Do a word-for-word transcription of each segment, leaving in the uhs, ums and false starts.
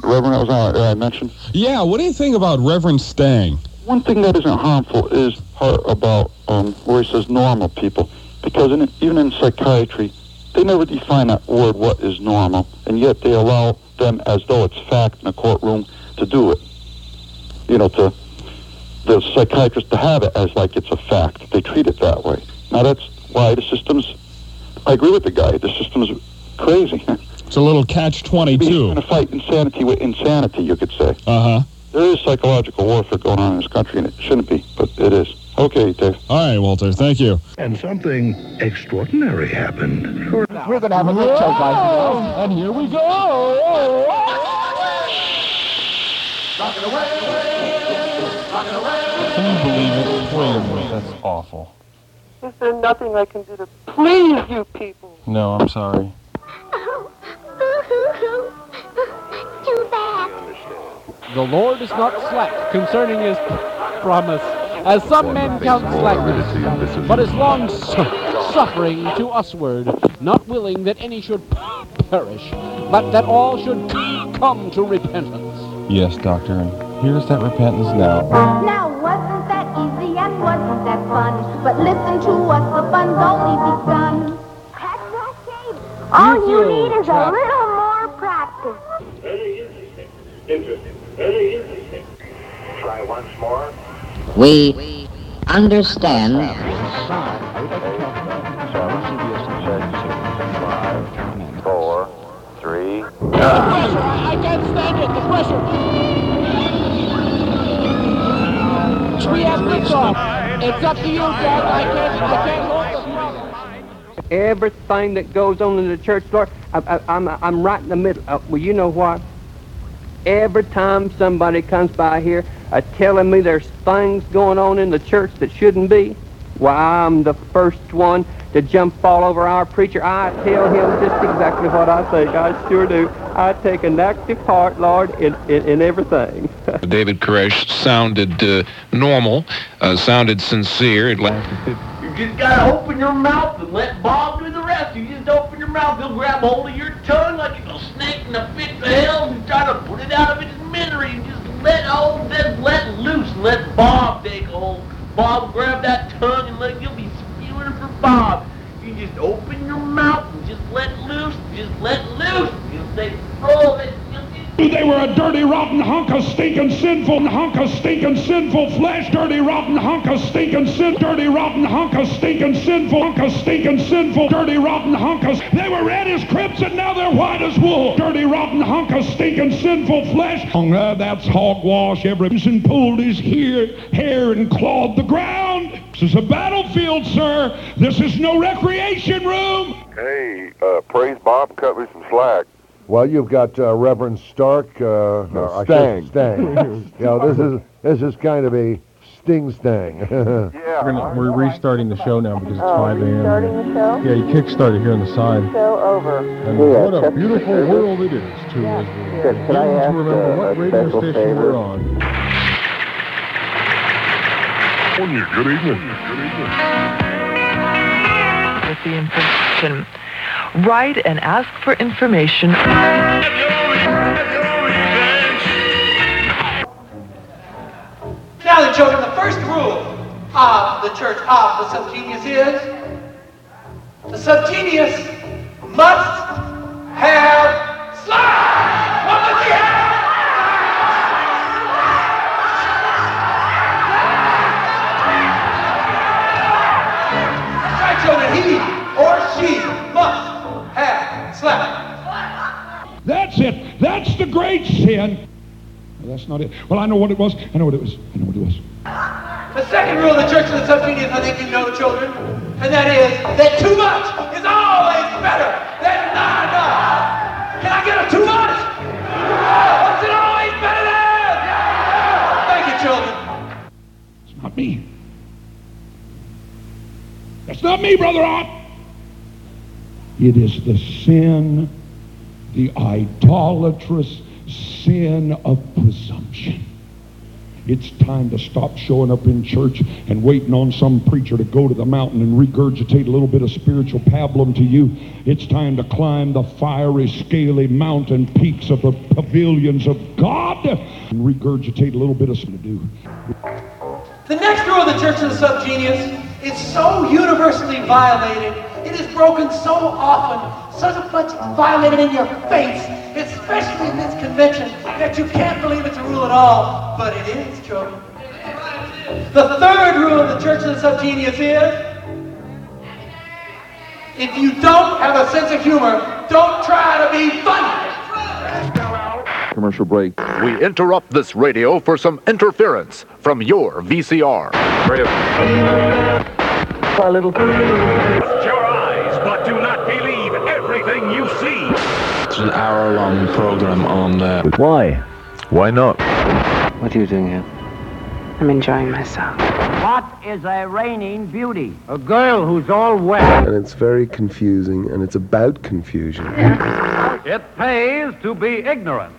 Reverend, I was on, uh, I mentioned? Yeah, what do you think about Reverend Stang? One thing that isn't harmful is part about um, where he says normal people. Because in, even in psychiatry, they never define that word, what is normal, and yet they allow them, as though it's fact in a courtroom, to do it. You know, to the psychiatrist to have it as like it's a fact. They treat it that way. Now that's why the system's, I agree with the guy, the system's crazy. It's a little catch twenty-two. He's trying to fight insanity with insanity, you could say. Uh-huh. There is psychological warfare going on in this country, and it shouldn't be, but it is. Okay, Dave. All right, Walter, thank you. And something extraordinary happened. We're, we're going to have a little show, guys. And here we go. Rock it away. Rock it away. Can you believe it? Wait a minute, that's awful. Is there nothing I can do to please you people? No, I'm sorry. Too bad. The Lord is not slack concerning his promise, as some men count slackness, but is long su- suffering to usward, not willing that any should perish, but that all should come to repentance. Yes, Doctor, and here's that repentance now. Now, wasn't that easy and wasn't that fun? But listen to us, the fun's only begun. That's that, Dave. All you need is a little more practice. Very interesting. Interesting. Very interesting. Try once more. We understand. Five, four, three. The pressure! I, I can't stand it! The pressure! We have liftoff. It's up to you, Jack. I can't, I can't hold the throttle. Everything that goes on in the church, Lord, I, I, I'm, I'm right in the middle. Uh, well, you know what? Every time somebody comes by here uh, telling me there's things going on in the church that shouldn't be, why, I'm the first one to jump all over our preacher. I tell him just exactly what I think. I sure do. I take an active part, Lord, in, in, in everything. David Koresh sounded uh, normal, uh, sounded sincere. It lasted. You just gotta open your mouth and let Bob do the rest. You just open your mouth, he'll grab hold of your tongue like a snake in the pit of hell and try to put it out of its misery. And just let hold, just let loose and let Bob take hold. Bob grab that tongue and let you'll be spewing for Bob. You just open your mouth and just let loose, just let loose. You'll say, oh, it. They were a dirty, rotten hunk of stinking, sinful hunk of stinking, sinful flesh. Dirty, rotten hunk of stinking, sin. Dirty, rotten hunk of stinking, sinful hunk of stinking, sinful. Dirty, rotten hunk of. They were red as crimson, now they're white as wool. Dirty, rotten hunk of stinking, sinful flesh. Uh, that's hogwash. Every person pulled his hair, hair and clawed the ground. This is a battlefield, sir. This is no recreation room. Hey, uh, praise Bob, cut me some slack. Well, you've got uh, Reverend Stark, uh, no, Stang. Stang. You know, this is this is kind of a sting stang. Yeah. We're, gonna, we're restarting the show now because it's Oh, five a.m. restarting the show? Yeah, you kick-started here on the side. Show over. And Yeah, what a check beautiful the world it is, too, Yeah. as we Good. Can I begin ask, to remember uh, what a radio special station favor? we're on. Good evening. Good evening. With the information. Write and ask for information. Now then, children, the first rule of the Church of the Subgenius is the Subgenius must have slack. What does he have? That's right, children. He or she must have slack. That's it. That's the great sin. No, that's not it. Well, I know what it was. I know what it was. I know what it was. The second rule of the Church of the Subgenius, I think you know, children, and that is that too much is always better than not enough. Can I get a too much? What's it always better than? Thank you, children. It's not me. That's not me, Brother Ott. It is the sin, the idolatrous sin of presumption. It's time to stop showing up in church and waiting on some preacher to go to the mountain and regurgitate a little bit of spiritual pablum to you. It's time to climb the fiery, scaly mountain peaks of the pavilions of God and regurgitate a little bit of something to do. The next rule of the Church of the Subgenius is so universally violated, it is broken so often, so much violated in your face, especially in this convention, that you can't believe it's a rule at all, but it is true. The third rule of the Church of the Subgenius is, if you don't have a sense of humor, don't try to be funny. Commercial break. We interrupt this radio for some interference from your V C R. A little. Close your eyes, but do not believe everything you see. It's an hour-long program on uh Why? Why not? What are you doing here? I'm enjoying myself. What is a reigning beauty? A girl who's all wet. And it's very confusing, and it's about confusion. It pays to be ignorant.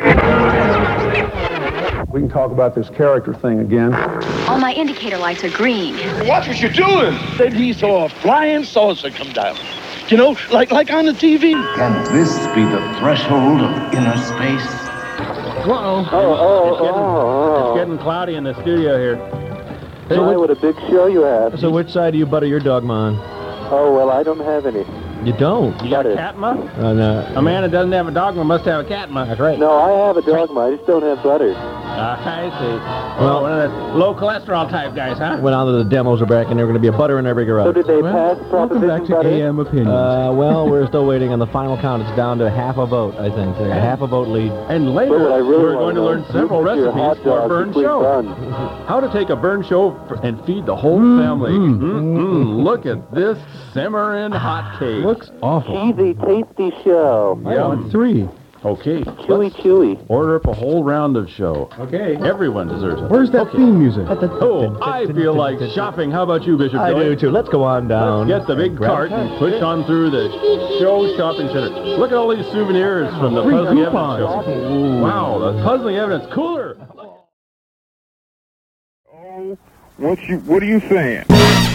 We can talk about this character thing again. All my indicator lights are green. Watch what you're doing. Then he saw a flying saucer come down. You know, like like on the T V. Can this be the threshold of inner space? Uh-oh. Oh, oh, it's getting, oh, oh. It's getting cloudy in the studio here. Hey, so what a big show you have. So which side do you butter your dogma on? Oh, well, I don't have any. You don't? You got a catma? Uh, no. A man that doesn't have a dogma must have a catma. That's right. No, I have a dogma. I just don't have butter. Uh, I see. Well, one of the low cholesterol type guys, huh? Went on to the demos are back, and they're going to be a butter in every garage. So did they well, pass Proposition Welcome back to butter? A M Opinions. Uh, well, we're still waiting on the final count. It's down to half a vote, I think. A half a vote lead. And later, well, really we're going to learn several recipes for a burn show. Done. How to take a burn show and feed the whole mm, family. Mm, mm, mm. Look at this simmering hot cake. Looks awful. Easy, tasty show. I want three. Okay. Chewy, chewy. Order up a whole round of show. Okay. Everyone deserves it. Where's that okay. theme music? Oh, I feel like shopping. How about you, Bishop I Joy? do, too. Let's go on down. Let's get the big cart and push on through the show shopping center. Look at all these souvenirs from the Free Puzzling coupons. Evidence show. Wow, the Puzzling Evidence cooler. Oh, what you? What are you saying?